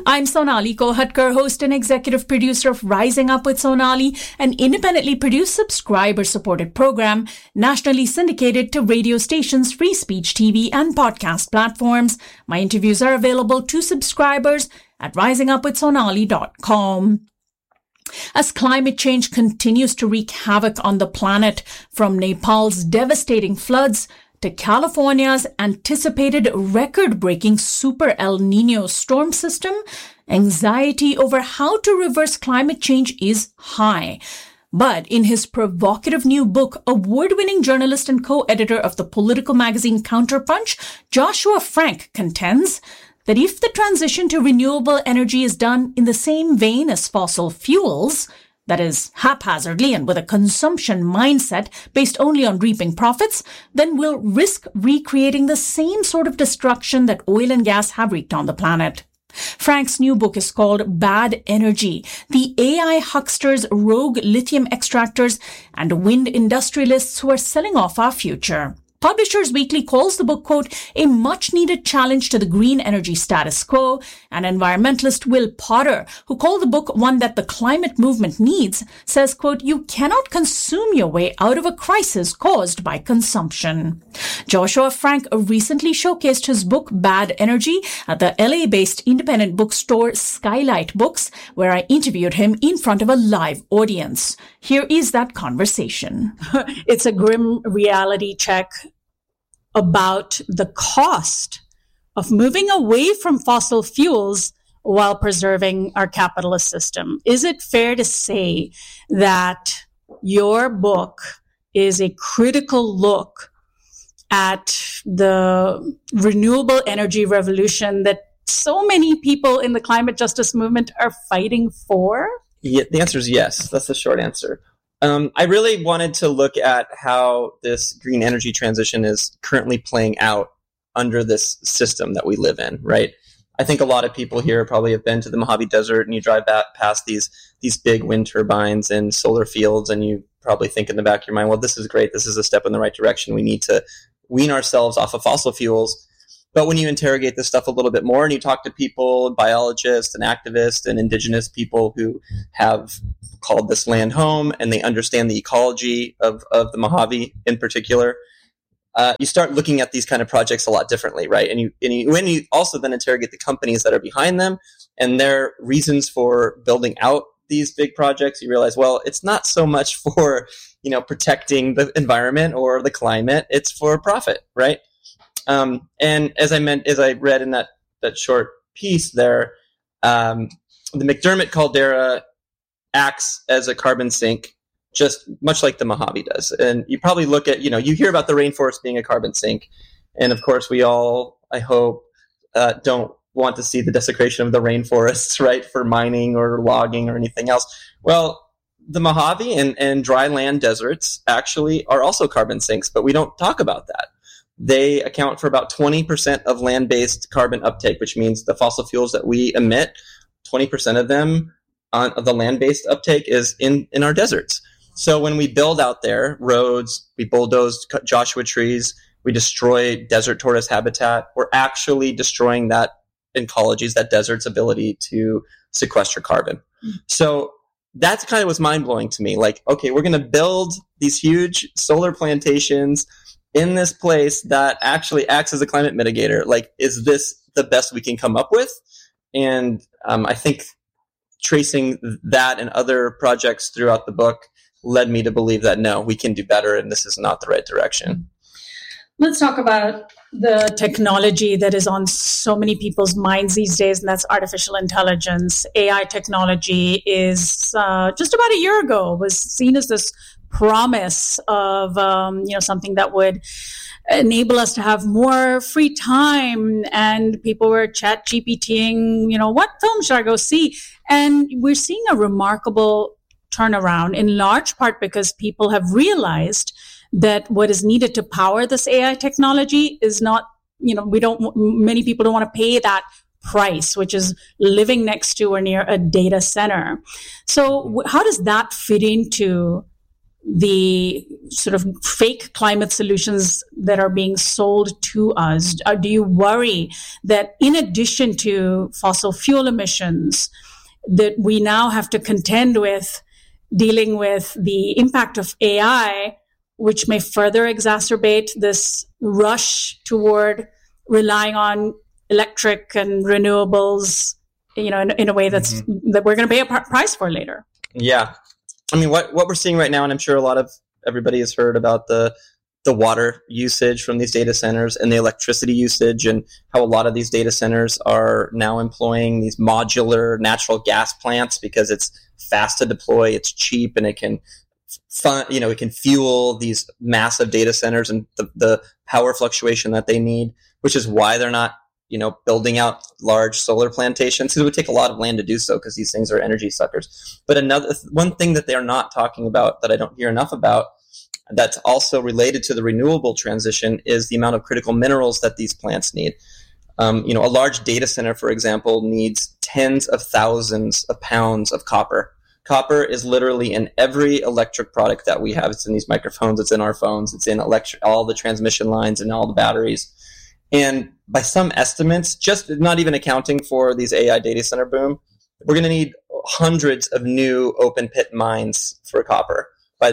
I'm Sonali Kohatkar, host and executive producer of Rising Up with Sonali, an independently produced subscriber-supported program, nationally syndicated to radio stations, free speech TV, and podcast platforms. My interviews are available to subscribers at risingupwithsonali.com. As climate change continues to wreak havoc on the planet, from Nepal's devastating floods to California's anticipated record-breaking Super El Niño storm system, anxiety over how to reverse climate change is high. But in his provocative new book, award-winning journalist and co-editor of the political magazine Counterpunch, Joshua Frank contends that if the transition to renewable energy is done in the same vein as fossil fuels, that is, haphazardly and with a consumption mindset based only on reaping profits, then we'll risk recreating the same sort of destruction that oil and gas have wreaked on the planet. Frank's new book is called Bad Energy: The AI Hucksters, Rogue Lithium Extractors, and Wind Industrialists Who Are Selling Off Our Future. Publishers Weekly calls the book, quote, a much-needed challenge to the green energy status quo, and environmentalist Will Potter, who called the book one that the climate movement needs, says, quote, you cannot consume your way out of a crisis caused by consumption. Joshua Frank recently showcased his book Bad Energy at the LA-based independent bookstore Skylight Books, where I interviewed him in front of a live audience. Here is that conversation. It's a grim reality check about the cost of moving away from fossil fuels while preserving our capitalist system. Is it fair to say that your book is a critical look at the renewable energy revolution that so many people in the climate justice movement are fighting for? Yeah, the answer is yes. That's the short answer. I really wanted to look at how this green energy transition is currently playing out under this system that we live in, right? I think a lot of people here probably have been to the Mojave Desert, and you drive past these big wind turbines and solar fields, and you probably think in the back of your mind, well, this is great. This is a step in the right direction. We need to wean ourselves off of fossil fuels. But when you interrogate this stuff a little bit more and you talk to people, biologists and activists and indigenous people who have called this land home and they understand the ecology of the Mojave in particular, you start looking at these kind of projects a lot differently, right? And when you also then interrogate the companies that are behind them and their reasons for building out these big projects, you realize, well, it's not so much for, protecting the environment or the climate, it's for profit, right? And as I read in that short piece there, the McDermott caldera acts as a carbon sink, just much like the Mojave does. And you probably look at, you hear about the rainforest being a carbon sink. And of course, we all, I hope, don't want to see the desecration of the rainforests, right, for mining or logging or anything else. Well, the Mojave and dry land deserts actually are also carbon sinks, but we don't talk about that. They account for about 20% of land-based carbon uptake, which means the fossil fuels that we emit, 20% of them of the land-based uptake is in our deserts. So when we build out there roads, we bulldoze Joshua trees, we destroy desert tortoise habitat, we're actually destroying that ecology's, that desert's ability to sequester carbon. Mm-hmm. So that's kind of what's mind-blowing to me. Like, okay, we're going to build these huge solar plantations in this place that actually acts as a climate mitigator. Like, is this the best we can come up with? And I think tracing that and other projects throughout the book led me to believe that, no, we can do better, and this is not the right direction. Let's talk about the technology that is on so many people's minds these days, and that's artificial intelligence. AI technology is just about a year ago was seen as this promise of something that would enable us to have more free time, and people were chat GPTing, what film should I go see? And we're seeing a remarkable turnaround, in large part because people have realized that what is needed to power this AI technology is not, many people don't want to pay that price, which is living next to or near a data center. So how does that fit into the sort of fake climate solutions that are being sold to us? Do you worry that in addition to fossil fuel emissions, that we now have to contend with dealing with the impact of AI, which may further exacerbate this rush toward relying on electric and renewables, in a way that we're going to pay a price for later? Yeah. I mean, what we're seeing right now, and I'm sure everybody has heard about the water usage from these data centers and the electricity usage, and how a lot of these data centers are now employing these modular natural gas plants because it's fast to deploy, it's cheap, and it can fuel these massive data centers and the power fluctuation that they need, which is why they're not building out large solar plantations. It would take a lot of land to do so because these things are energy suckers. But one thing that they're not talking about, that I don't hear enough about, that's also related to the renewable transition, is the amount of critical minerals that these plants need. A large data center, for example, needs tens of thousands of pounds of copper. Copper is literally in every electric product that we have. It's in these microphones, it's in our phones, it's in all the transmission lines and all the batteries. And by some estimates, just not even accounting for these AI data center boom, we're going to need hundreds of new open pit mines for copper by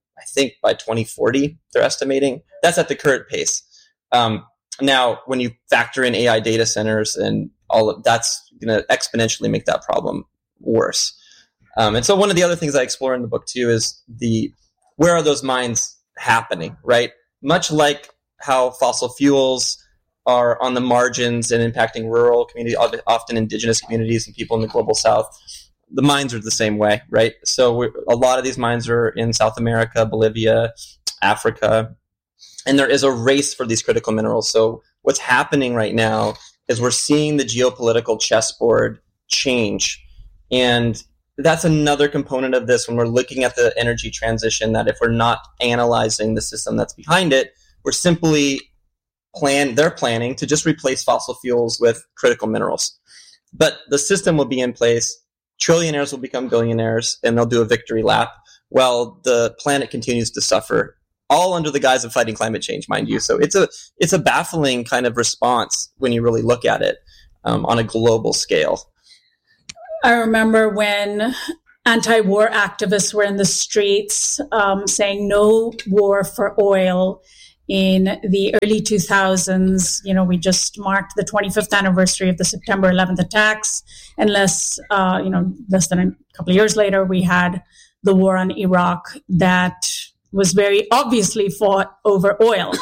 2040, they're estimating. That's at the current pace. Now, when you factor in AI data centers and all of that's going to exponentially make that problem worse. And so one of the other things I explore in the book too is where are those mines happening, right? Much like how fossil fuels are on the margins and impacting rural communities, often indigenous communities and people in the global south, the mines are the same way, right? So a lot of these mines are in South America, Bolivia, Africa, and there is a race for these critical minerals. So what's happening right now is we're seeing the geopolitical chessboard change. And that's another component of this when we're looking at the energy transition, that if we're not analyzing the system that's behind it, we're simply they're planning to just replace fossil fuels with critical minerals. But the system will be in place. Trillionaires will become billionaires, and they'll do a victory lap while the planet continues to suffer, all under the guise of fighting climate change, mind you. So it's a baffling kind of response when you really look at it on a global scale. I remember when anti-war activists were in the streets saying no war for oil in the early 2000s. We just marked the 25th anniversary of the September 11th attacks. And less than a couple of years later, we had the war on Iraq that was very obviously fought over oil.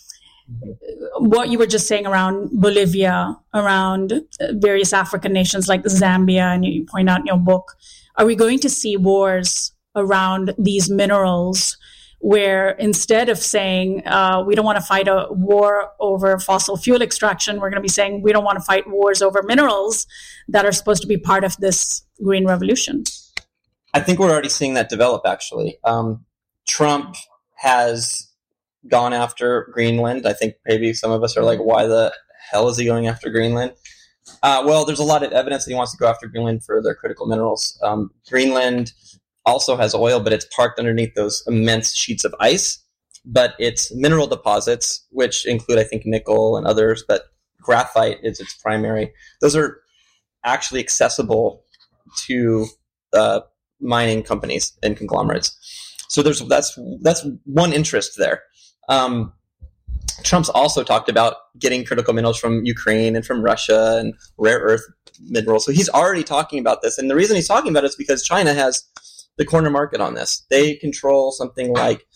What you were just saying around Bolivia, around various African nations like Zambia, and you point out in your book, are we going to see wars around these minerals where instead of saying we don't want to fight a war over fossil fuel extraction, we're going to be saying we don't want to fight wars over minerals that are supposed to be part of this green revolution? I think we're already seeing that develop, actually. Trump has gone after Greenland. I think maybe some of us are like, why the hell is he going after Greenland? Well, there's a lot of evidence that he wants to go after Greenland for their critical minerals. Greenland also has oil, but it's parked underneath those immense sheets of ice. But it's mineral deposits, which include, I think, nickel and others, but graphite is its primary. Those are actually accessible to mining companies and conglomerates. So that's one interest there. Trump's also talked about getting critical minerals from Ukraine and from Russia and rare earth minerals. So he's already talking about this. And the reason he's talking about it is because China has the corner market on this. They control something like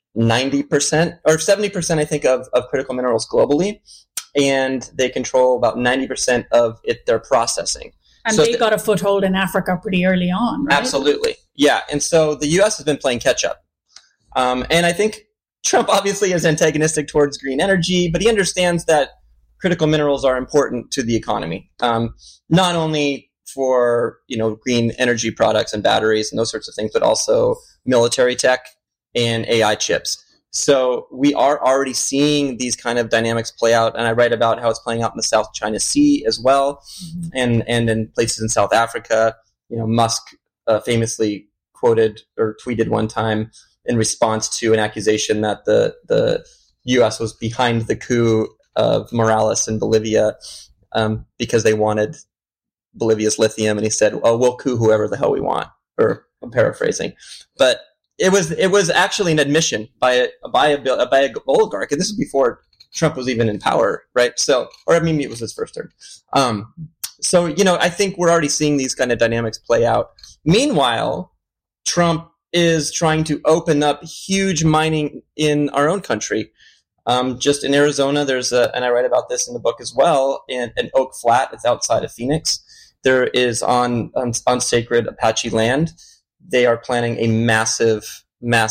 90% or 70%, I think, of critical minerals globally. And they control about 90% of their processing. And so they got a foothold in Africa pretty early on, right? Absolutely. Yeah. And so the U.S. has been playing catch up. And I think Trump obviously is antagonistic towards green energy, but he understands that critical minerals are important to the economy, not only for green energy products and batteries and those sorts of things, but also military tech and AI chips. So we are already seeing these kind of dynamics play out, and I write about how it's playing out in the South China Sea as well, and in places in South Africa. Musk famously quoted or tweeted one time in response to an accusation that the U.S. was behind the coup of Morales in Bolivia because they wanted Bolivia's lithium, and he said, "Oh, we'll coup whoever the hell we want," or I'm paraphrasing, but it was actually an admission by a oligarch, and this is before Trump was even in power, right? So, or I mean, it was his first term. So, I think we're already seeing these kind of dynamics play out. Meanwhile, Trump is trying to open up huge mining in our own country. Just in Arizona, and I write about this in the book as well, in Oak Flat, it's outside of Phoenix. There is on sacred Apache land, they are planning a massive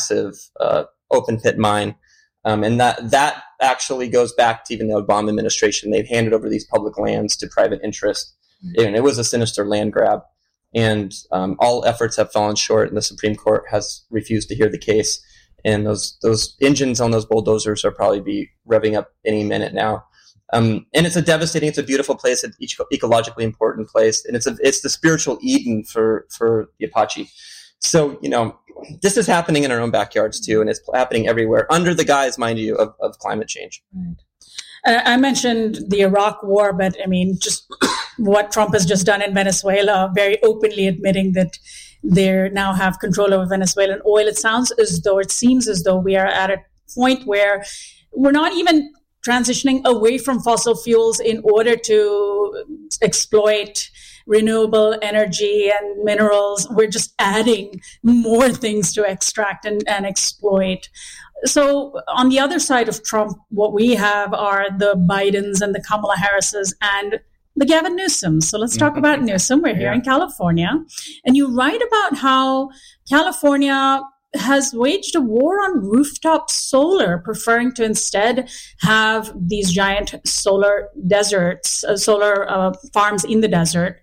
open pit mine. And that actually goes back to even the Obama administration. They've handed over these public lands to private interest. And it was a sinister land grab. And all efforts have fallen short, and the Supreme Court has refused to hear the case. And those engines on those bulldozers are probably be revving up any minute now. And it's a beautiful place, an ecologically important place, and it's the spiritual Eden for the Apache. So, this is happening in our own backyards too, and it's happening everywhere under the guise, mind you, of climate change. Right. I mentioned the Iraq war, but I mean, just what Trump has just done in Venezuela, very openly admitting that they now have control over Venezuelan oil. It seems as though we are at a point where we're not even transitioning away from fossil fuels in order to exploit renewable energy and minerals. We're just adding more things to extract and exploit. So on the other side of Trump, what we have are the Bidens and the Kamala Harrises and the Gavin Newsom. So let's talk about Newsom. We're here in California. And you write about how California has waged a war on rooftop solar, preferring to instead have these giant solar deserts, solar farms in the desert.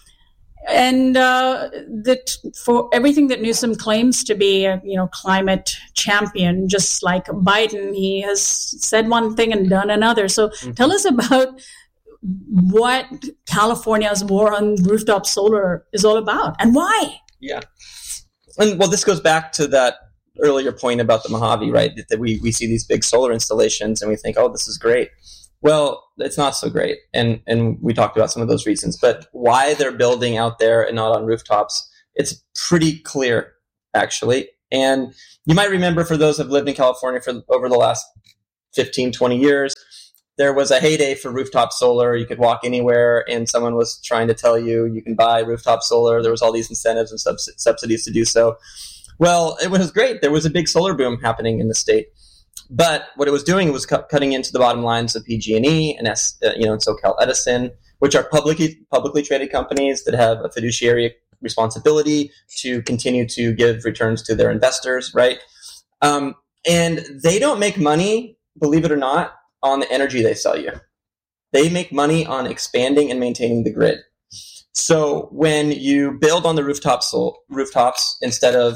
And that for everything that Newsom claims to be a climate champion, just like Biden, he has said one thing and done another. So tell us about what California's war on rooftop solar is all about and why. Yeah. And this goes back to that earlier point about the Mojave, right? That we see these big solar installations and we think, oh, this is great. Well, it's not so great. And we talked about some of those reasons, but why they're building out there and not on rooftops, it's pretty clear, actually. And you might remember, for those who have lived in California for over the last 15, 20 years, there was a heyday for rooftop solar. You could walk anywhere and someone was trying to tell you you can buy rooftop solar. There was all these incentives and subsidies to do so. Well, it was great. There was a big solar boom happening in the state. But what it was doing was cutting into the bottom lines of PG&E and SoCal Edison, which are publicly traded companies that have a fiduciary responsibility to continue to give returns to their investors, right? And they don't make money, believe it or not, on the energy they sell you. They make money on expanding and maintaining the grid. So when you build on the rooftops instead of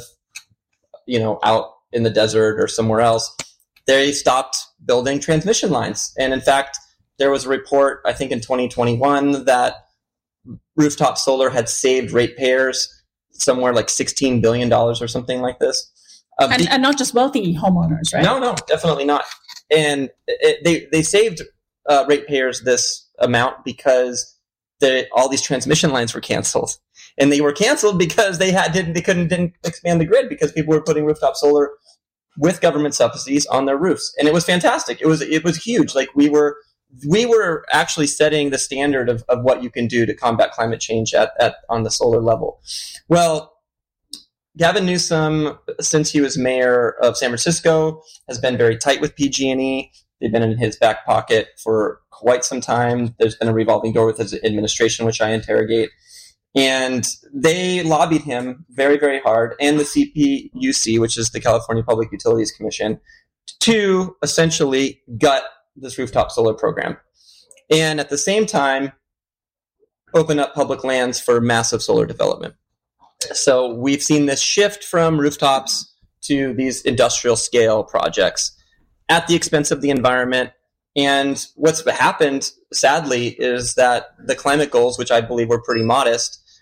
out in the desert or somewhere else, they stopped building transmission lines. And in fact, there was a report, I think in 2021, that rooftop solar had saved ratepayers somewhere like $16 billion or something like this. And not just wealthy homeowners, right? No, definitely not. And they saved ratepayers this amount because all these transmission lines were canceled. And they were canceled because they didn't expand the grid because people were putting rooftop solar with government subsidies on their roofs. And it was fantastic. It was huge. Like we were actually setting the standard of what you can do to combat climate change on the solar level. Well, Gavin Newsom, since he was mayor of San Francisco, has been very tight with PG&E. They've been in his back pocket for quite some time. There's been a revolving door with his administration, which I interrogate. And they lobbied him very, very hard, and the CPUC, which is the California Public Utilities Commission, to essentially gut this rooftop solar program. And at the same time, open up public lands for massive solar development. So we've seen this shift from rooftops to these industrial scale projects at the expense of the environment. And what's happened, sadly, is that the climate goals, which I believe were pretty modest,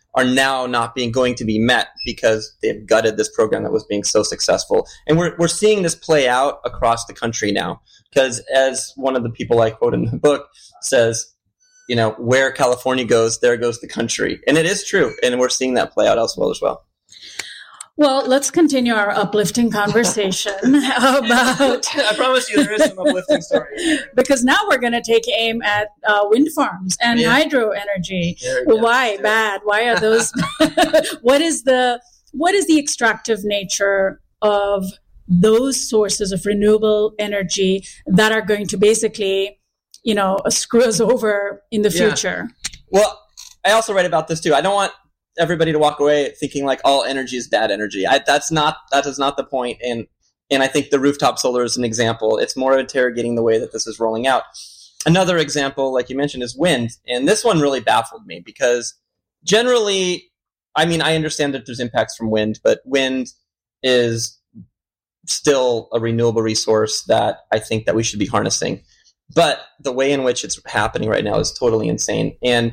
are now not going to be met because they've gutted this program that was being so successful. And we're seeing this play out across the country now, because as one of the people I quote in the book says, where California goes, there goes the country. And it is true. And we're seeing that play out elsewhere as well. Well, let's continue our uplifting conversation about... I promise you there is some uplifting story. Because now we're going to take aim at wind farms and hydro energy. Why bad? Why are those... What is the extractive nature of those sources of renewable energy that are going to basically, screw us over in the future? Well, I also write about this too. I don't want everybody to walk away thinking like all energy is bad energy. That is not the point. And I think the rooftop solar is an example. It's more interrogating the way that this is rolling out. Another example, like you mentioned, is wind. And this one really baffled me because generally, I understand that there's impacts from wind, but wind is still a renewable resource that I think that we should be harnessing. But the way in which it's happening right now is totally insane. And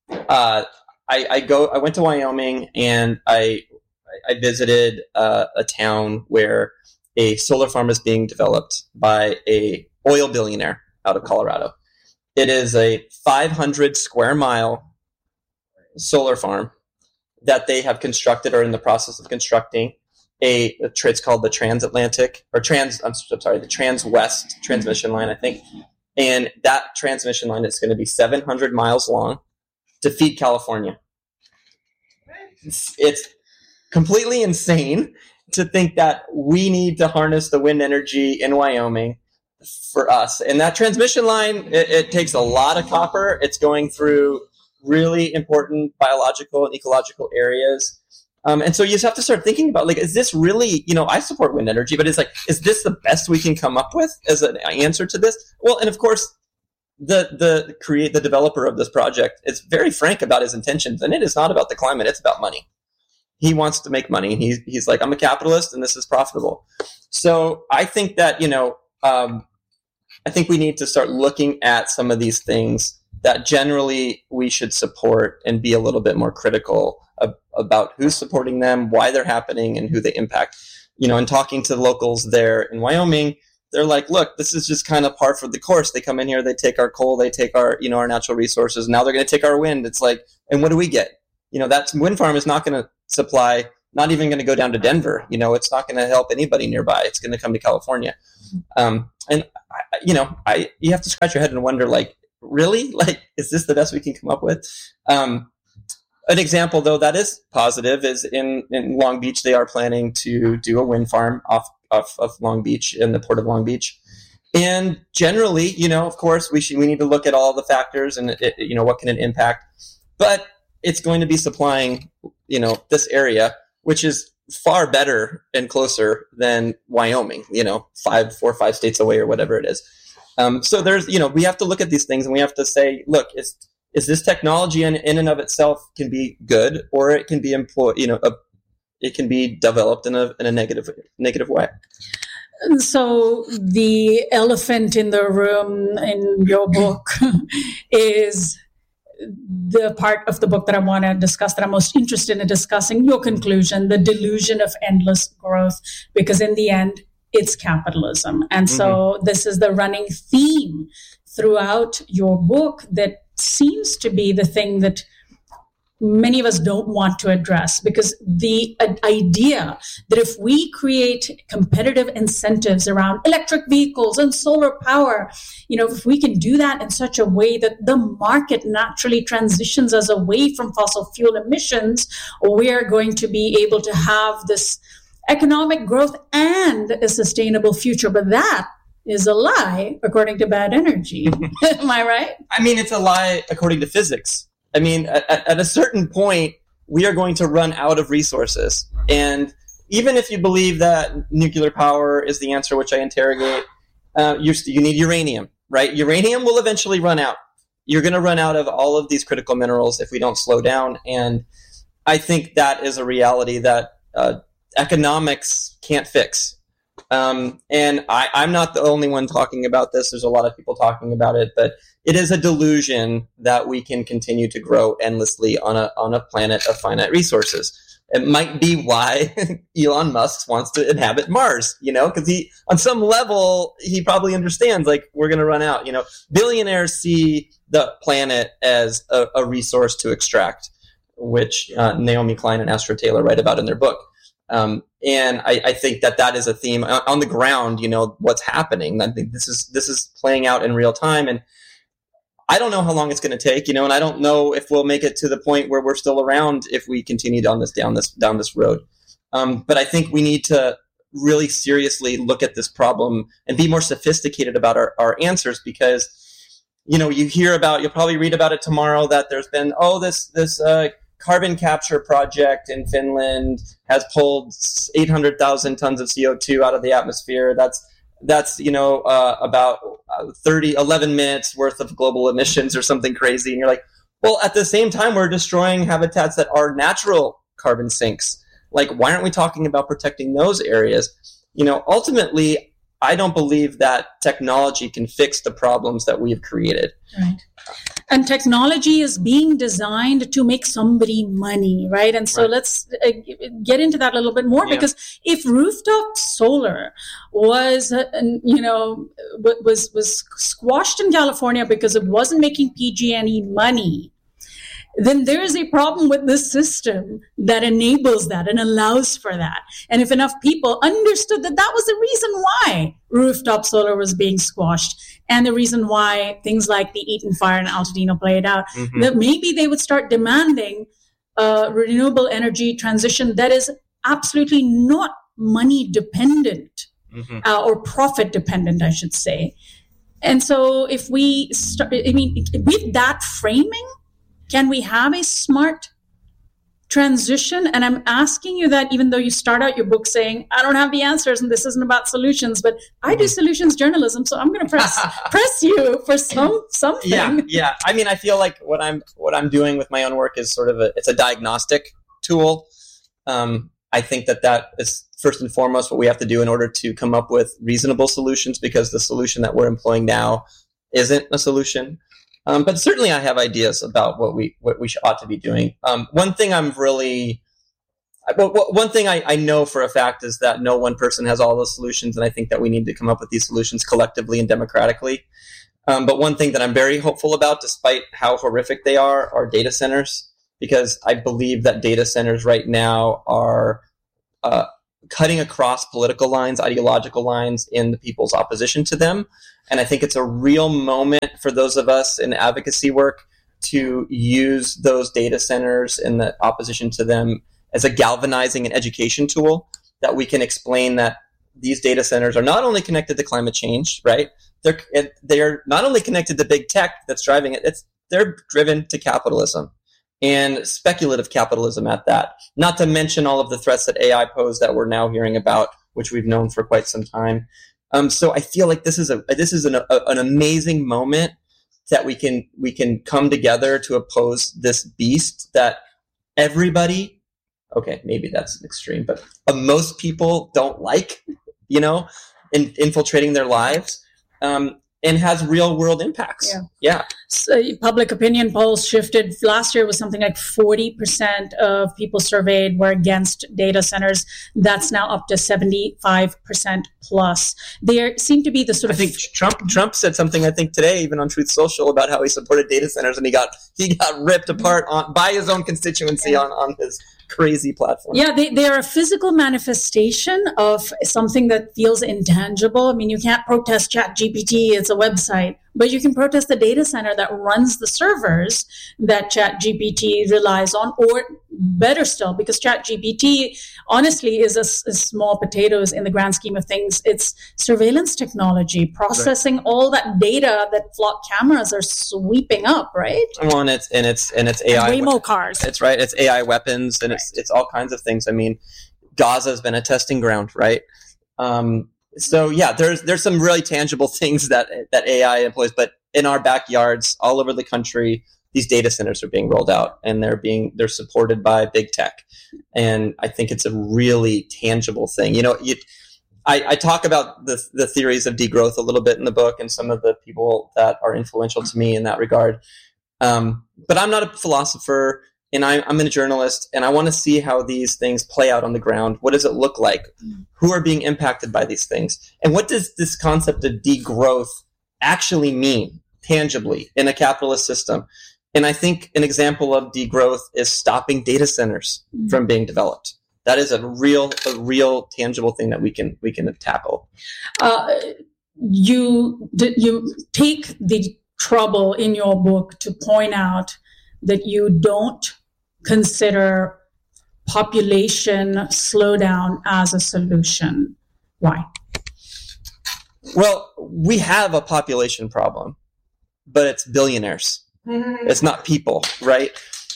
I went to Wyoming and I visited a town where a solar farm is being developed by a oil billionaire out of Colorado. It is a 500 square mile solar farm that they have constructed or in the process of constructing. It's called the the Trans-West transmission line, I think. And that transmission line is going to be 700 miles long to feed California. It's completely insane to think that we need to harness the wind energy in Wyoming for us. And that transmission line, it takes a lot of copper. It's going through really important biological and ecological areas. And so you just have to start thinking about, is this really, I support wind energy, but it's like, is this the best we can come up with as an answer to this? Well, and of course, the developer of this project is very frank about his intentions, and it is not about the climate, it's about money. He wants to make money. He's like, I'm a capitalist and this is profitable. So I think that, I think we need to start looking at some of these things that generally we should support and be a little bit more critical about who's supporting them, why they're happening, and who they impact. And talking to the locals there in Wyoming, they're like, look, this is just kind of par for the course. They come in here, they take our coal, they take our, our natural resources. Now they're going to take our wind. It's like, and what do we get? That wind farm is not going to supply, not even going to go down to Denver. It's not going to help anybody nearby. It's going to come to California. And you have to scratch your head and wonder, really? Is this the best we can come up with? An example, though, that is positive is in Long Beach, they are planning to do a wind farm off of Long Beach, in the port of Long Beach. And generally, of course, we need to look at all the factors and, what can it impact. But it's going to be supplying, this area, which is far better and closer than Wyoming, 4 or 5 states away or whatever it is. So there's, we have to look at these things and we have to say, look, is this technology in and of itself can be good, or it can be employed, it can be developed in a negative way. So the elephant in the room in your book is the part of the book that I want to discuss, that I'm most interested in discussing, your conclusion, the delusion of endless growth, because in the end, it's capitalism. And so this is the running theme throughout your book that seems to be the thing that many of us don't want to address, because the idea that if we create competitive incentives around electric vehicles and solar power, if we can do that in such a way that the market naturally transitions us away from fossil fuel emissions, we are going to be able to have this economic growth and a sustainable future. But that is a lie, according to Bad Energy. Am I right? It's a lie according to physics. At a certain point, we are going to run out of resources. And even if you believe that nuclear power is the answer, which I interrogate, you need uranium, right? Uranium will eventually run out. You're going to run out of all of these critical minerals if we don't slow down. And I think that is a reality that economics can't fix. And I'm not the only one talking about this. There's a lot of people talking about it, but it is a delusion that we can continue to grow endlessly on a planet of finite resources. It might be why Elon Musk wants to inhabit Mars, because on some level, he probably understands, like, we're going to run out. Billionaires see the planet as a resource to extract, which Naomi Klein and Astra Taylor write about in their book. And I think that is a theme on the ground. What's happening. I think this is playing out in real time, and I don't know how long it's going to take, and I don't know if we'll make it to the point where we're still around if we continue down this road. But I think we need to really seriously look at this problem and be more sophisticated about our answers, because you'll probably read about it tomorrow that there's been this carbon capture project in Finland has pulled 800,000 tons of CO2 out of the atmosphere. That's about 11 minutes worth of global emissions or something crazy. And you're like, well, at the same time, we're destroying habitats that are natural carbon sinks. Like, why aren't we talking about protecting those areas? Ultimately, I don't believe that technology can fix the problems that we've created. Right. And technology is being designed to make somebody money, right? And so let's get into that a little bit more, because if rooftop solar was squashed in California because it wasn't making PG&E money, then there is a problem with this system that enables that and allows for that. And if enough people understood that was the reason why rooftop solar was being squashed, and the reason why things like the Eaton fire in Altadena played out, that maybe they would start demanding renewable energy transition that is absolutely not money dependent or profit dependent, I should say. And so if we start, with that framing, can we have a smart transition? And I'm asking you that, even though you start out your book saying, I don't have the answers and this isn't about solutions, but I do solutions journalism, so I'm going to press you for something. Yeah. I feel like what I'm doing with my own work is sort of it's a diagnostic tool. I think that is first and foremost what we have to do in order to come up with reasonable solutions, because the solution that we're employing now isn't a solution. But certainly I have ideas about what we ought to be doing. One thing I know for a fact is that no one person has all the solutions, and I think that we need to come up with these solutions collectively and democratically. But one thing that I'm very hopeful about, despite how horrific they are data centers, because I believe that data centers right now are cutting across political lines, ideological lines in the people's opposition to them. And I think it's a real moment for those of us in advocacy work to use those data centers and the opposition to them as a galvanizing and education tool, that we can explain that these data centers are not only connected to climate change, right? They're not only connected to big tech that's driving it, they're driven to capitalism, and speculative capitalism at that. Not to mention all of the threats that AI pose that we're now hearing about, which we've known for quite some time. So I feel like this is an amazing moment that we can come together to oppose this beast that everybody, okay, maybe that's an extreme, but most people don't like, infiltrating their lives. And has real world impacts. Yeah. So public opinion polls shifted. Last year it was something like 40% of people surveyed were against data centers. That's now up to 75% plus. There seem to be the sort of... I think Trump said something, I think today, even on Truth Social, about how he supported data centers, and he got ripped apart by his own constituency on his crazy platform. Yeah, they are a physical manifestation of something that feels intangible. I mean, you can't protest ChatGPT, it's a website, but you can protest the data center that runs the servers that ChatGPT relies on, or better still, because ChatGPT honestly is small potatoes in the grand scheme of things. It's surveillance technology, processing all that data that flock cameras are sweeping up, right? Well, and it's AI. And Waymo cars. It's right. It's AI weapons, and it's all kinds of things. I mean, Gaza has been a testing ground, right? So yeah, there's some really tangible things that AI employs, but in our backyards, all over the country, these data centers are being rolled out, and they're supported by big tech, and I think it's a really tangible thing. I talk about the theories of degrowth a little bit in the book and some of the people that are influential to me in that regard. But I'm not a philosopher, and I'm a journalist, and I want to see how these things play out on the ground. What does it look like? Who are being impacted by these things? And what does this concept of degrowth actually mean tangibly in a capitalist system? And I think an example of degrowth is stopping data centers from being developed. That is a real tangible thing that we can tackle. You take the trouble in your book to point out that you don't consider population slowdown as a solution. Why? Well, we have a population problem, but it's billionaires. It's not people, right?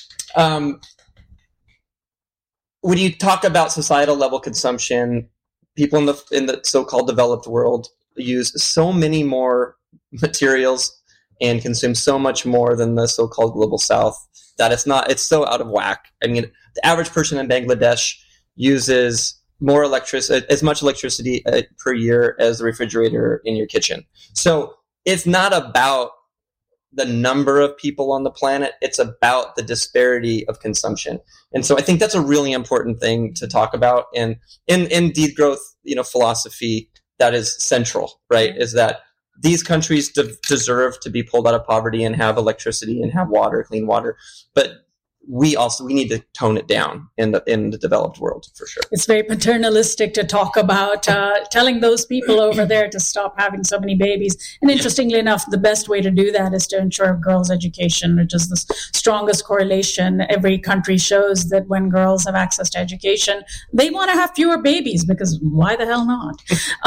When you talk about societal level consumption, people in the so-called developed world use so many more materials and consume so much more than the so-called global south that it's so out of whack. I mean, the average person in Bangladesh uses as much electricity per year as the refrigerator in your kitchen. So it's not about the number of people on the planet, it's about the disparity of consumption. And so I think that's a really important thing to talk about. And in degrowth, philosophy, that is central, right? Is that these countries deserve to be pulled out of poverty and have electricity and have water, clean water. But we need to tone it down in the developed world, for sure. It's very paternalistic to talk about telling those people over there to stop having so many babies. And interestingly enough, the best way to do that is to ensure girls' education, which is the strongest correlation. Every country shows that when girls have access to education, they want to have fewer babies, because why the hell not?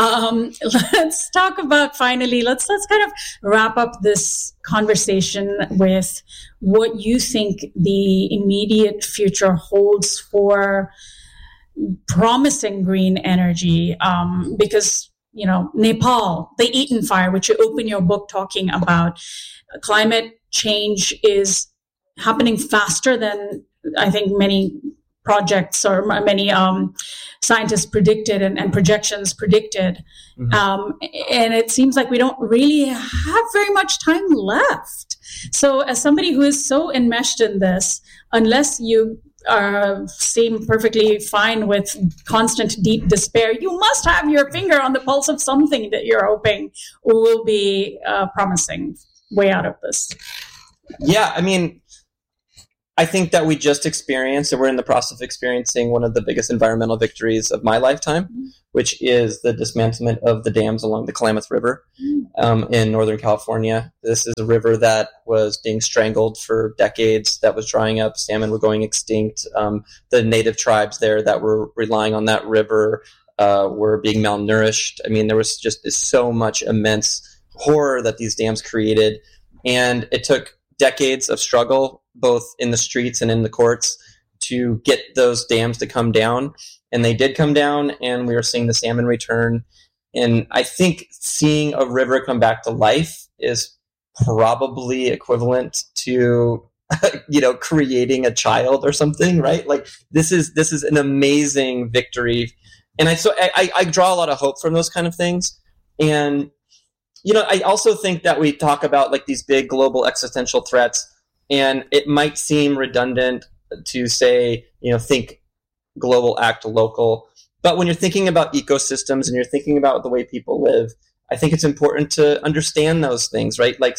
Let's talk about, finally, let's kind of wrap up this conversation with what you think the immediate future holds for promising green energy, because Nepal, the Eaton fire, which you open your book talking about, climate change is happening faster than I think many projects or many scientists predicted and projections predicted. And it seems like we don't really have very much time left. So as somebody who is so enmeshed in this, unless you seem perfectly fine with constant deep despair, you must have your finger on the pulse of something that you're hoping will be promising way out of this. Yeah, I mean, I think that we just experienced, and we're in the process of experiencing, one of the biggest environmental victories of my lifetime, which is the dismantlement of the dams along the Klamath River in Northern California. This is a river that was being strangled for decades, that was drying up. Salmon were going extinct. The native tribes there that were relying on that river were being malnourished. I mean, there was just so much immense horror that these dams created. And it took decades of struggle, both in the streets and in the courts, to get those dams to come down. And they did come down, and we are seeing the salmon return. And I think seeing a river come back to life is probably equivalent to, creating a child or something, right? Like this is an amazing victory. And I draw a lot of hope from those kind of things. And I also think that we talk about like these big global existential threats, and it might seem redundant to say, think global, act local. But when you're thinking about ecosystems and you're thinking about the way people live, I think it's important to understand those things, right? Like,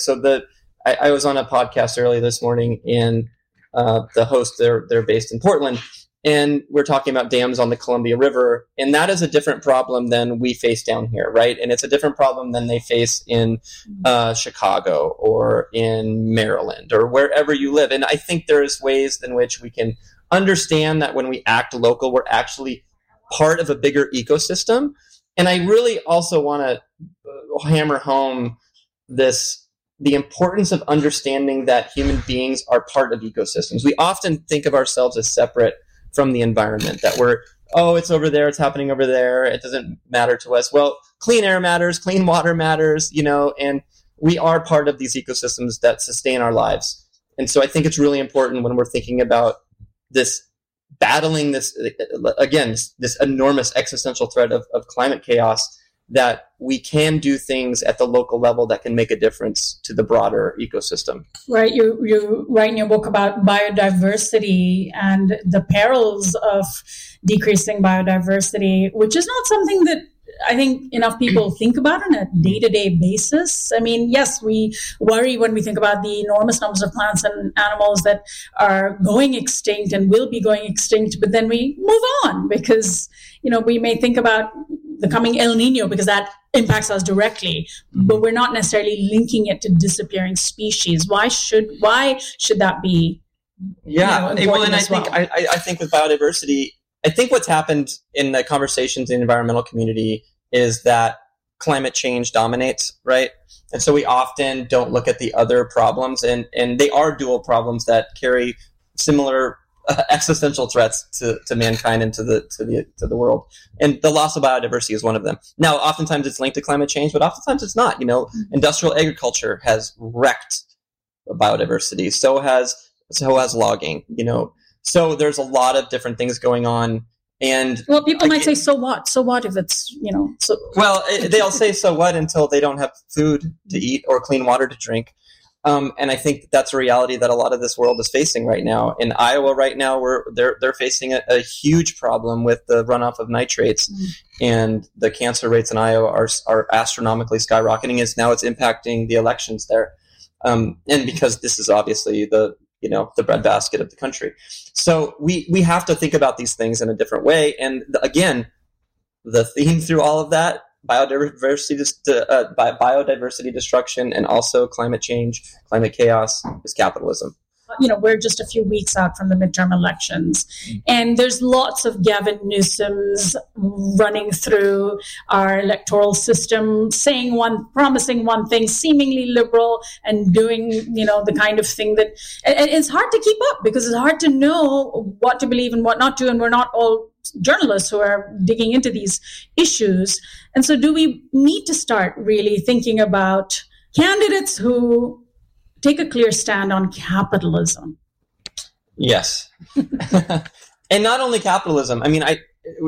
I was on a podcast early this morning, and the host, they're based in Portland, and we're talking about dams on the Columbia River, and that is a different problem than we face down here, right? And it's a different problem than they face in Chicago or in Maryland or wherever you live. And I think there's ways in which we can understand that when we act local, we're actually part of a bigger ecosystem. And I really also want to hammer home the importance of understanding that human beings are part of ecosystems. We often think of ourselves as separate from the environment, that it's over there, it's happening over there, it doesn't matter to us. Well, clean air matters, clean water matters, and we are part of these ecosystems that sustain our lives. And so I think it's really important when we're thinking about this battling this, again, this enormous existential threat of climate chaos, that we can do things at the local level that can make a difference to the broader ecosystem. Right. You write in your book about biodiversity and the perils of decreasing biodiversity, which is not something that I think enough people think about on a day-to-day basis. I mean, yes, we worry when we think about the enormous numbers of plants and animals that are going extinct and will be going extinct, but then we move on because, we may think about the coming El Nino because that impacts us directly, but we're not necessarily linking it to disappearing species. Why should that be? Yeah, and I think with biodiversity, I think what's happened in the conversations in the environmental community is that climate change dominates, right? And so we often don't look at the other problems, and they are dual problems that carry similar existential threats to mankind and to the world. And the loss of biodiversity is one of them. Now, oftentimes it's linked to climate change, but oftentimes it's not. Industrial agriculture has wrecked biodiversity. So has logging. So there's a lot of different things going on. And people might say, so what? So what if it's, they'll say so what until they don't have food to eat or clean water to drink. And I think that's a reality that a lot of this world is facing right now. In Iowa right now, they're facing a huge problem with the runoff of nitrates, and the cancer rates in Iowa are astronomically skyrocketing. It's impacting the elections there. And because this is obviously the breadbasket of the country. So we have to think about these things in a different way. And again, the theme through all of that, biodiversity destruction, and also climate change, climate chaos, is capitalism. We're just a few weeks out from the midterm elections, and there's lots of Gavin Newsoms running through our electoral system, promising one thing, seemingly liberal, and doing, the kind of thing that, and it's hard to keep up because it's hard to know what to believe and what not to, and we're not all journalists who are digging into these issues. And so do we need to start really thinking about candidates who take a clear stand on capitalism? Yes. And not only capitalism. I mean, I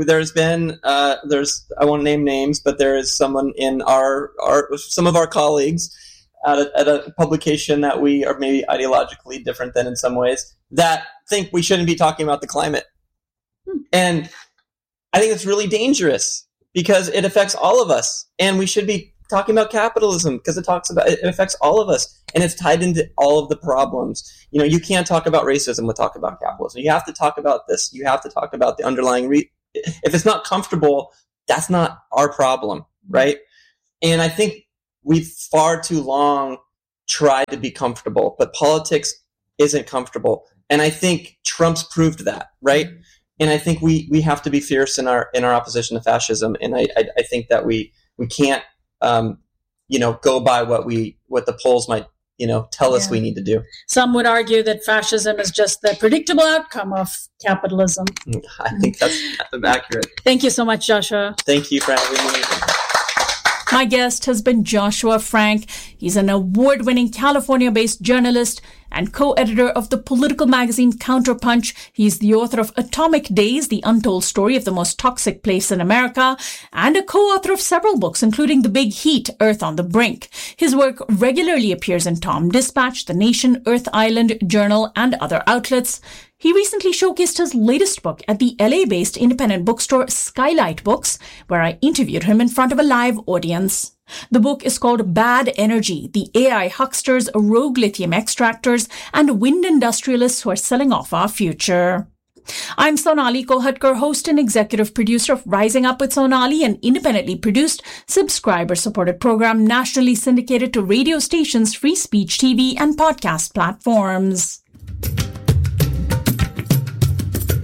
won't name names, but there is someone in some of our colleagues at a publication that we are maybe ideologically different than in some ways, that think we shouldn't be talking about the climate. And I think it's really dangerous because it affects all of us, and we should be talking about capitalism because it affects all of us, and it's tied into all of the problems. You can't talk about racism without talking about capitalism. You have to talk about this. You have to talk about the underlying. If it's not comfortable, that's not our problem, right? And I think we've far too long tried to be comfortable, but politics isn't comfortable, and I think Trump's proved that, right? And I think we have to be fierce in our opposition to fascism, and I think that we can't go by what the polls might tell us we need to do. Some would argue that fascism is just the predictable outcome of capitalism. I think that's accurate. Thank you so much, Joshua. Thank you for having me. My guest has been Joshua Frank. He's an award-winning California-based journalist and co-editor of the political magazine Counterpunch. He's the author of Atomic Days, The Untold Story of the Most Toxic Place in America, and a co-author of several books, including The Big Heat, Earth on the Brink. His work regularly appears in Tom Dispatch, The Nation, Earth Island, Journal, and other outlets. He recently showcased his latest book at the LA-based independent bookstore Skylight Books, where I interviewed him in front of a live audience. The book is called Bad Energy, the AI hucksters, rogue lithium extractors, and wind industrialists who are selling off our future. I'm Sonali Kolhatkar, host and executive producer of Rising Up with Sonali, an independently produced, subscriber-supported program nationally syndicated to radio stations, free speech TV, and podcast platforms.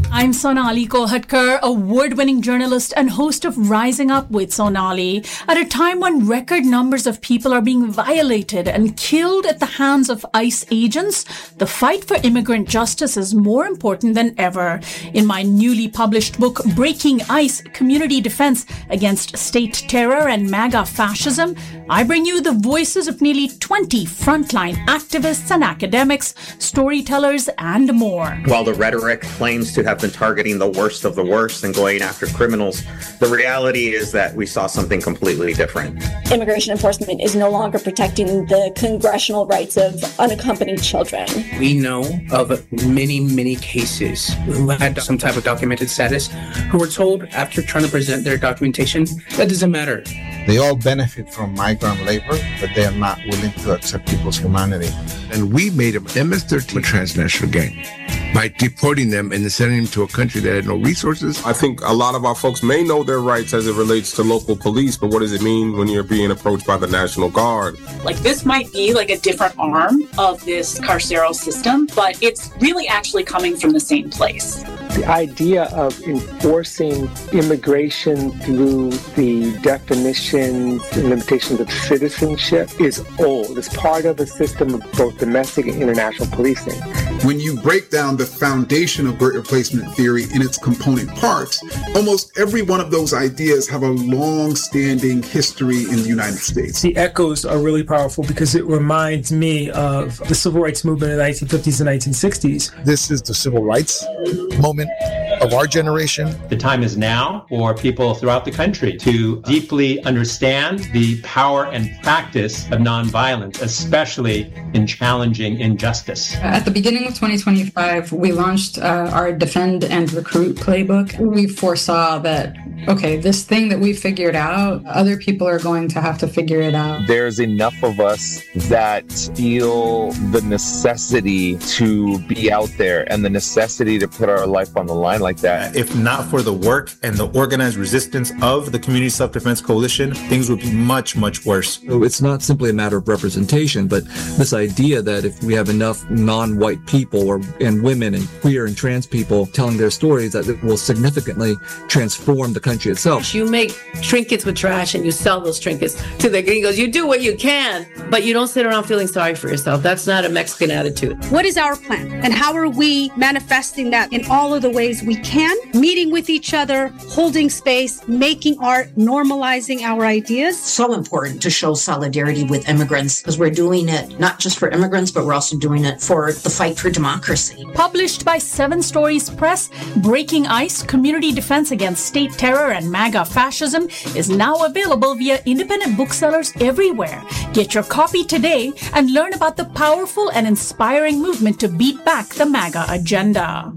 I'm Sonali Kolhatkar, award-winning journalist and host of Rising Up with Sonali. At a time when record numbers of people are being violated and killed at the hands of ICE agents, the fight for immigrant justice is more important than ever. In my newly published book, Breaking ICE: Community Defense Against State Terror and MAGA Fascism, I bring you the voices of nearly 20 frontline activists and academics, storytellers, and more. While the rhetoric claims to have been targeting the worst of the worst and going after criminals, the reality is that we saw something completely different. Immigration enforcement is no longer protecting the congressional rights of unaccompanied children. We know of many cases who had some type of documented status who were told after trying to present their documentation, that doesn't matter. They all benefit from migrant labor, but they are not willing to accept people's humanity. And we made them MS-13 a transnational gang by deporting them and sending them to a country that had no resources. I think a lot of our folks may know their rights as it relates to local police, but what does it mean when you're being approached by the National Guard? Like, this might be like a different arm of this carceral system, but it's really actually coming from the same place. The idea of enforcing immigration through the definitions and limitations of citizenship is old. It's part of a system of both domestic and international policing. When you break down the foundation of great replacement theory in its component parts, almost every one of those ideas have a long-standing history in the United States. The echoes are really powerful because it reminds me of the civil rights movement in the 1950s and 1960s. This is the civil rights moment of our generation. The time is now for people throughout the country to deeply understand the power and practice of nonviolence, especially in challenging injustice. At the beginning of 2025, we launched our Defend and Recruit playbook. We foresaw that, okay, this thing that we figured out, other people are going to have to figure it out. There's enough of us that feel the necessity to be out there and the necessity to put our life on the line like that. If not for the work and the organized resistance of the Community Self-Defense Coalition, things would be much, much worse. It's not simply a matter of representation, but this idea that if we have enough non-white people and women and queer and trans people telling their stories, that it will significantly transform the country itself. You make trinkets with trash and you sell those trinkets to the gringos. You do what you can, but you don't sit around feeling sorry for yourself. That's not a Mexican attitude. What is our plan? And how are we manifesting that in all of the ways we can? Meeting with each other, holding space, making art, normalizing our ideas. So important to show solidarity with immigrants because we're doing it not just for immigrants, but we're also doing it for the fight for democracy. Published by Seven Stories Press, Breaking ICE: Community Defense Against State Terror and MAGA Fascism is now available via independent booksellers everywhere. Get your copy today and learn about the powerful and inspiring movement to beat back the MAGA agenda.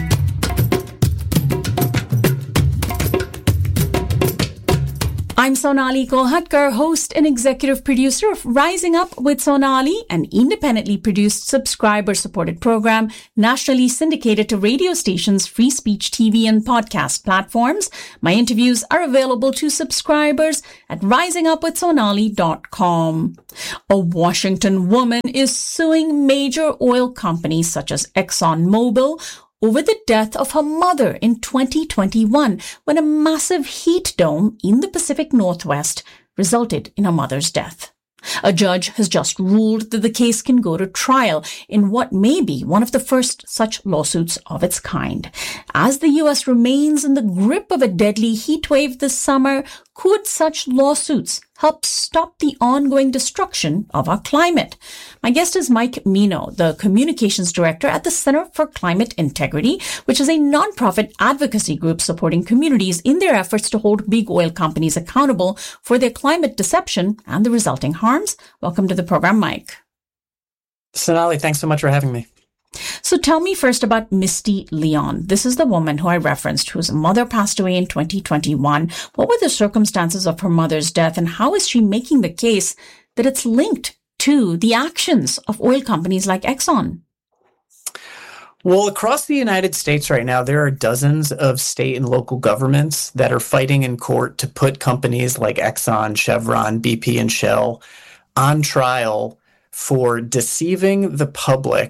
I'm Sonali Kolhatkar, host and executive producer of Rising Up with Sonali, an independently produced, subscriber-supported program nationally syndicated to radio stations, free speech TV, and podcast platforms. My interviews are available to subscribers at risingupwithsonali.com. A Washington woman is suing major oil companies such as ExxonMobil over the death of her mother in 2021 when a massive heat dome in the Pacific Northwest resulted in her mother's death. A judge has just ruled that the case can go to trial in what may be one of the first such lawsuits of its kind. As the U.S. remains in the grip of a deadly heat wave this summer, could such lawsuits help stop the ongoing destruction of our climate? My guest is Mike Mino, the communications director at the Center for Climate Integrity, which is a nonprofit advocacy group supporting communities in their efforts to hold big oil companies accountable for their climate deception and the resulting harms. Welcome to the program, Mike. Sonali, thanks so much for having me. So tell me first about Misty Leon. This is the woman who I referenced, whose mother passed away in 2021. What were the circumstances of her mother's death, and how is she making the case that it's linked to the actions of oil companies like Exxon? Well, across the United States right now, there are dozens of state and local governments that are fighting in court to put companies like Exxon, Chevron, BP, and Shell on trial for deceiving the public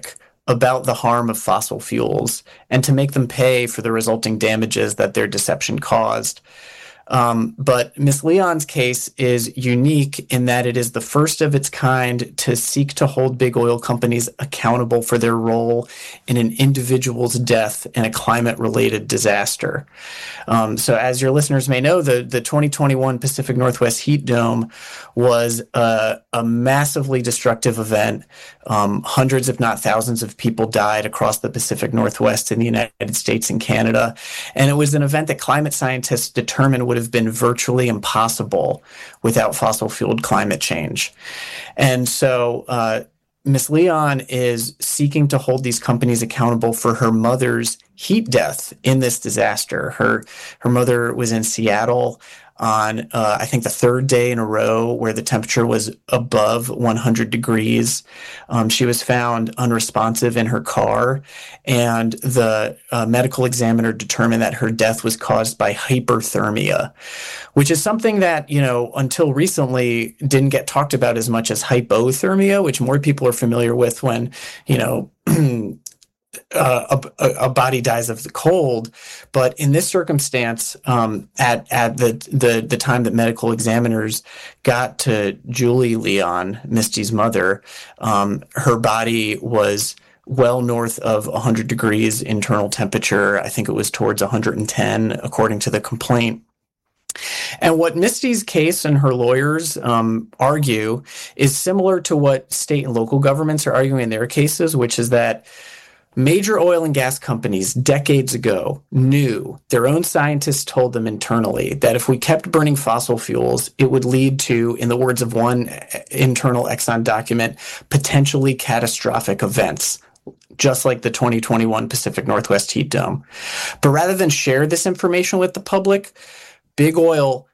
about the harm of fossil fuels and to make them pay for the resulting damages that their deception caused. But Ms. Leon's case is unique in that it is the first of its kind to seek to hold big oil companies accountable for their role in an individual's death in a climate-related disaster. So as your listeners may know, the 2021 Pacific Northwest heat dome was a massively destructive event. Hundreds, if not thousands, of people died across the Pacific Northwest in the United States and Canada. And it was an event that climate scientists determined would have been virtually impossible without fossil-fueled climate change. And so Ms. Leon is seeking to hold these companies accountable for her mother's heat death in this disaster. Her mother was in Seattle on, I think, the third day in a row where the temperature was above 100 degrees. She was found unresponsive in her car, and the medical examiner determined that her death was caused by hyperthermia, which is something that, until recently didn't get talked about as much as hypothermia, which more people are familiar with when, a body dies of the cold. But in this circumstance, at the time that medical examiners got to Julie Leon, Misty's mother, her body was well north of 100 degrees internal temperature. I think it was towards 110, according to the complaint. And what Misty's case and her lawyers argue is similar to what state and local governments are arguing in their cases, which is that major oil and gas companies decades ago knew, their own scientists told them internally, that if we kept burning fossil fuels, it would lead to, in the words of one internal Exxon document, potentially catastrophic events, just like the 2021 Pacific Northwest heat dome. But rather than share this information with the public, Big Oil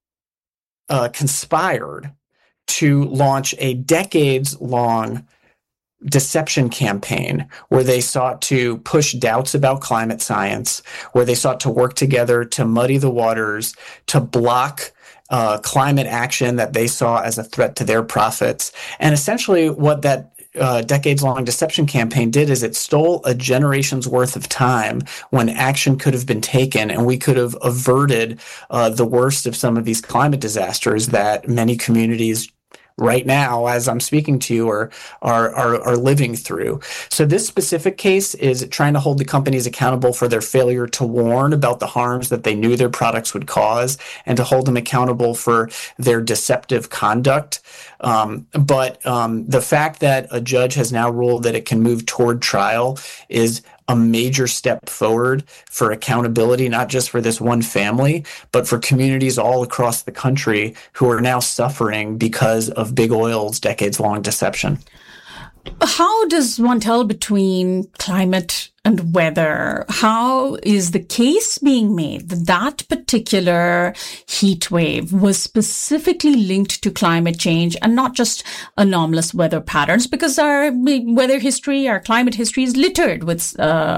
conspired to launch a decades-long deception campaign where they sought to push doubts about climate science, where they sought to work together to muddy the waters, to block climate action that they saw as a threat to their profits. And essentially what that decades-long deception campaign did is it stole a generation's worth of time when action could have been taken, and we could have averted the worst of some of these climate disasters that many communities right now, as I'm speaking to you, are living through. So this specific case is trying to hold the companies accountable for their failure to warn about the harms that they knew their products would cause, and to hold them accountable for their deceptive conduct. But the fact that a judge has now ruled that it can move toward trial is a major step forward for accountability, not just for this one family, but for communities all across the country who are now suffering because of Big Oil's decades-long deception. How does one tell between climate and weather? How is the case being made that that particular heat wave was specifically linked to climate change and not just anomalous weather patterns? Because our weather history, our climate history is littered with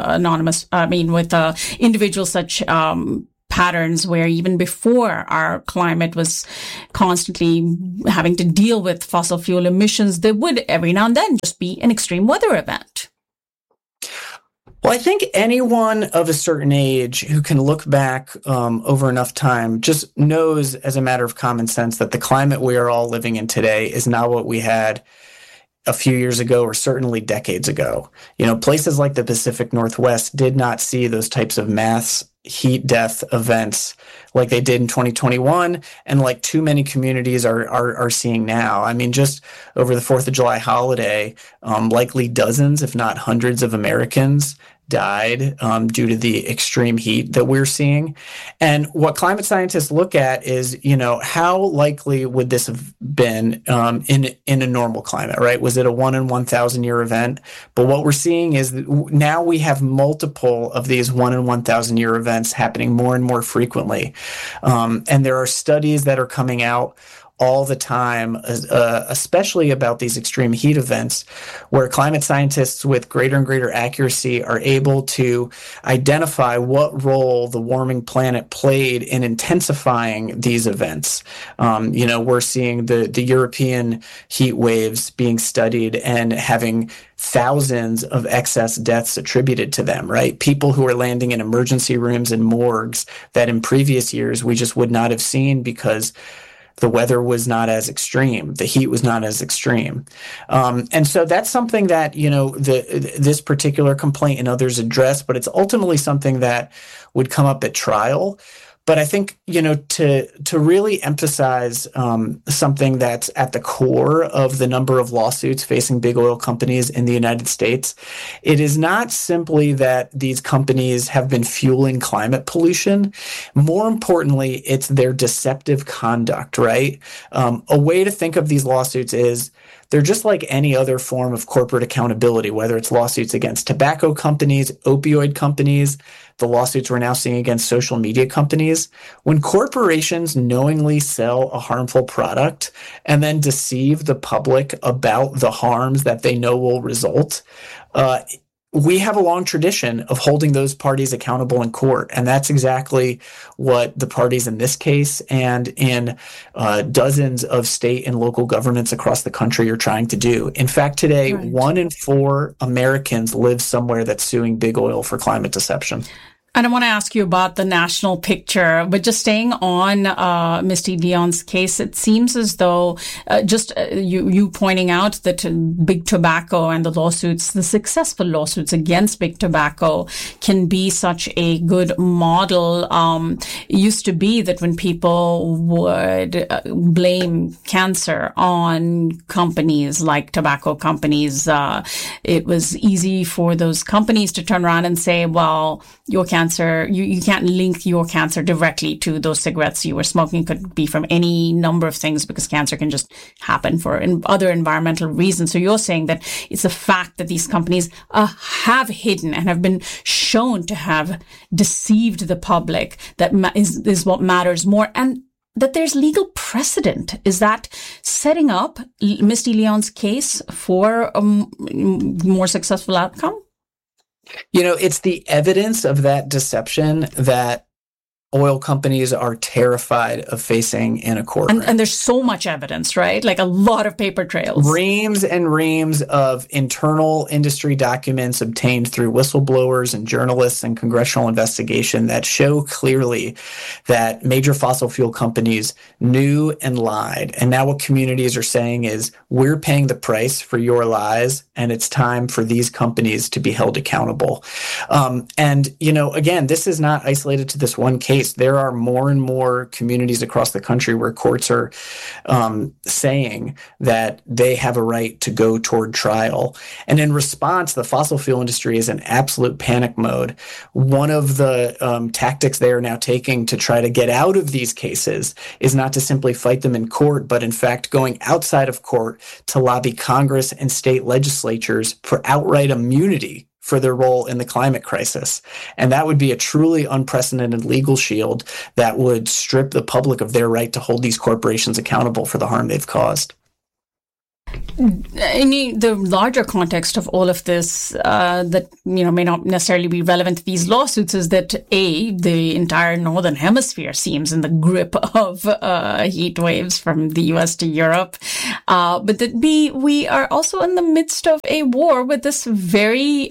individuals such patterns where even before our climate was constantly having to deal with fossil fuel emissions, there would every now and then just be an extreme weather event. Well, I think anyone of a certain age who can look back over enough time just knows, as a matter of common sense, that the climate we are all living in today is not what we had a few years ago, or certainly decades ago. Places like the Pacific Northwest did not see those types of mass heat death events like they did in 2021, and like too many communities are seeing now. I mean, just over the 4th of July holiday, likely dozens, if not hundreds of Americans died due to the extreme heat that we're seeing. And what climate scientists look at is, how likely would this have been in a normal climate, right? Was it a 1 in 1,000 year event? But what we're seeing is that now we have multiple of these 1 in 1,000 year events happening more and more frequently. And there are studies that are coming out all the time, especially about these extreme heat events, where climate scientists with greater and greater accuracy are able to identify what role the warming planet played in intensifying these events. We're seeing the European heat waves being studied and having thousands of excess deaths attributed to them, right? People who are landing in emergency rooms and morgues that in previous years we just would not have seen because the weather was not as extreme, the heat was not as extreme. And so that's something that, this particular complaint and others address, but it's ultimately something that would come up at trial. But I think, to really emphasize something that's at the core of the number of lawsuits facing big oil companies in the United States, it is not simply that these companies have been fueling climate pollution. More importantly, it's their deceptive conduct, right? A way to think of these lawsuits is they're just like any other form of corporate accountability, whether it's lawsuits against tobacco companies, opioid companies, the lawsuits we're now seeing against social media companies. When corporations knowingly sell a harmful product and then deceive the public about the harms that they know will result, we have a long tradition of holding those parties accountable in court. And that's exactly what the parties in this case and in dozens of state and local governments across the country are trying to do. In fact, today, 1 in 4 Americans live somewhere that's suing big oil for climate deception. And I want to ask you about the national picture, but just staying on Misty Leon's case, it seems as though you pointing out that big tobacco and the lawsuits, the successful lawsuits against big tobacco can be such a good model. It used to be that when people would blame cancer on companies like tobacco companies, it was easy for those companies to turn around and say, well, your cancer, you can't link your cancer directly to those cigarettes you were smoking. It could be from any number of things because cancer can just happen for other environmental reasons. So you're saying that it's a fact that these companies have hidden and have been shown to have deceived the public that is what matters more, and that there's legal precedent. Is that setting up Misty Leon's case for a more successful outcome? It's the evidence of that deception that oil companies are terrified of facing in a courtroom. And there's so much evidence, right? Like a lot of paper trails. Reams and reams of internal industry documents obtained through whistleblowers and journalists and congressional investigation that show clearly that major fossil fuel companies knew and lied. And now what communities are saying is, we're paying the price for your lies, and it's time for these companies to be held accountable. Again, this is not isolated to this one case. There are more and more communities across the country where courts are saying that they have a right to go toward trial. And in response, the fossil fuel industry is in absolute panic mode. One of the tactics they are now taking to try to get out of these cases is not to simply fight them in court, but in fact going outside of court to lobby Congress and state legislatures for outright immunity for their role in the climate crisis. And that would be a truly unprecedented legal shield that would strip the public of their right to hold these corporations accountable for the harm they've caused. The larger context of all of this that may not necessarily be relevant to these lawsuits is that the entire northern hemisphere seems in the grip of heat waves from the US to Europe, but that we are also in the midst of a war with this very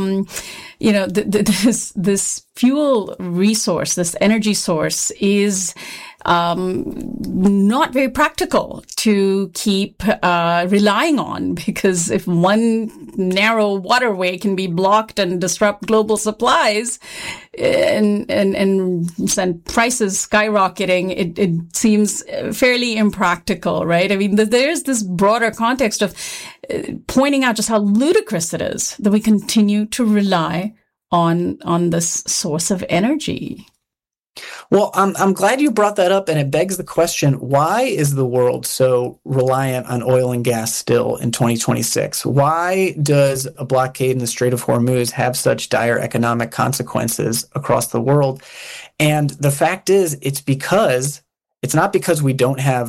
this fuel resource, this energy source is not very practical to keep relying on, because if one narrow waterway can be blocked and disrupt global supplies and send prices skyrocketing, it seems fairly impractical, right? I mean, there's this broader context of pointing out just how ludicrous it is that we continue to rely on this source of energy. Well, I'm glad you brought that up, and it begs the question, why is the world so reliant on oil and gas still in 2026? Why does a blockade in the Strait of Hormuz have such dire economic consequences across the world? And the fact is, it's not because we don't have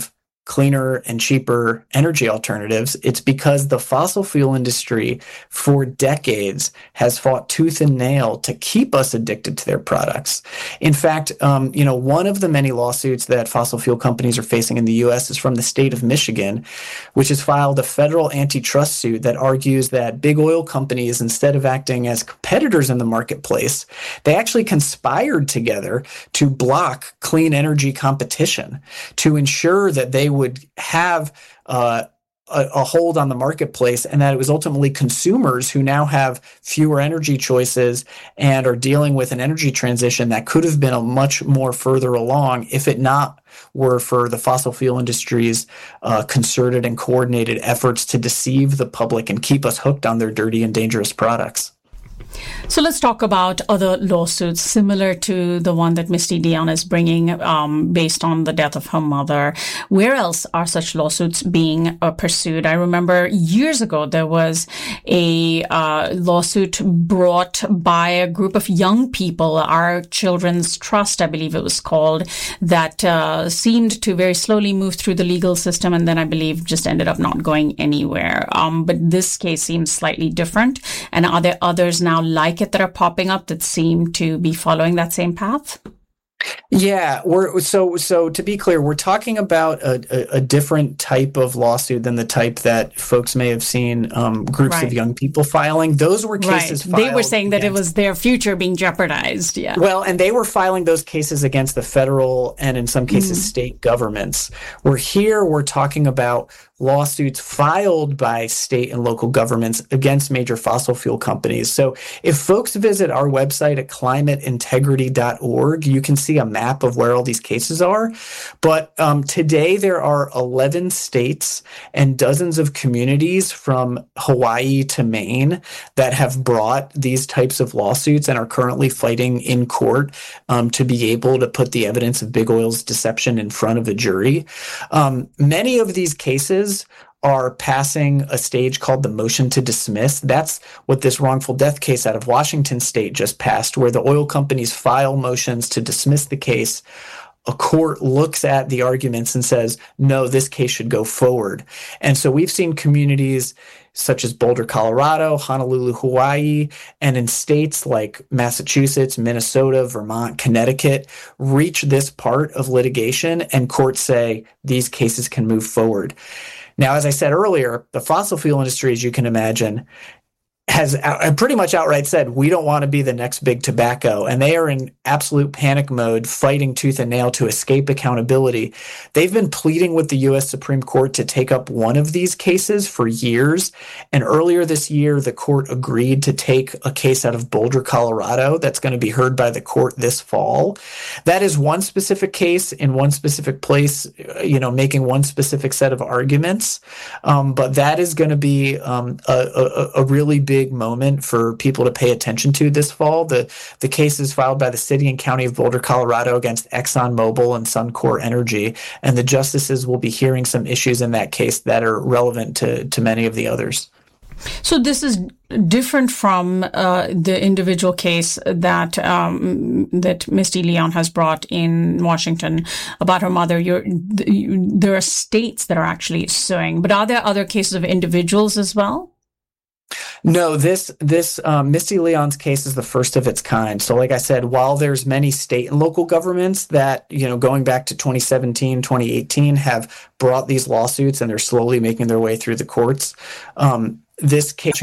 cleaner and cheaper energy alternatives. It's because the fossil fuel industry for decades has fought tooth and nail to keep us addicted to their products. In fact, one of the many lawsuits that fossil fuel companies are facing in the U.S. is from the state of Michigan, which has filed a federal antitrust suit that argues that big oil companies, instead of acting as competitors in the marketplace, they actually conspired together to block clean energy competition to ensure that they would have a hold on the marketplace, and that it was ultimately consumers who now have fewer energy choices and are dealing with an energy transition that could have been a much more further along if it not were for the fossil fuel industry's concerted and coordinated efforts to deceive the public and keep us hooked on their dirty and dangerous products. So let's talk about other lawsuits similar to the one that Misty Leon is bringing based on the death of her mother. Where else are such lawsuits being pursued? I remember years ago there was a lawsuit brought by a group of young people, Our Children's Trust, I believe it was called, that seemed to very slowly move through the legal system and then I believe just ended up not going anywhere. But this case seems slightly different. And are there others now like it that are popping up that seem to be following that same path? Yeah, so to be clear, we're talking about a different type of lawsuit than the type that folks may have seen groups of young people filing. Those were cases filed. They were saying that it was their future being jeopardized. Yeah. Well, and they were filing those cases against the federal and in some cases state governments. We're talking about lawsuits filed by state and local governments against major fossil fuel companies. So if folks visit our website at climateintegrity.org, you can see a map of where all these cases are. But today there are 11 states and dozens of communities from Hawaii to Maine that have brought these types of lawsuits and are currently fighting in court to be able to put the evidence of big oil's deception in front of a jury. Many of these cases are passing a stage called the motion to dismiss. That's what this wrongful death case out of Washington state just passed, where the oil companies file motions to dismiss the case. A court looks at the arguments and says, no, this case should go forward. And so we've seen communities such as Boulder, Colorado, Honolulu, Hawaii, and in states like Massachusetts, Minnesota, Vermont, Connecticut, reach this part of litigation and courts say these cases can move forward. Now, as I said earlier, the fossil fuel industry, as you can imagine, has pretty much outright said, we don't want to be the next big tobacco. And they are in absolute panic mode, fighting tooth and nail to escape accountability. They've been pleading with the U.S. Supreme Court to take up one of these cases for years. And earlier this year, the court agreed to take a case out of Boulder, Colorado, that's going to be heard by the court this fall. That is one specific case in one specific place, making one specific set of arguments. But that is going to be a really big moment for people to pay attention to this fall. The case is filed by the city and county of Boulder, Colorado against ExxonMobil and Suncor Energy, and the justices will be hearing some issues in that case that are relevant to many of the others. So this is different from the individual case that Misty Leon has brought in Washington about her mother. There are states that are actually suing, but are there other cases of individuals as well? No, this Misty Leon's case is the first of its kind. So like I said, while there's many state and local governments that, going back to 2017, 2018 have brought these lawsuits and they're slowly making their way through the courts, this case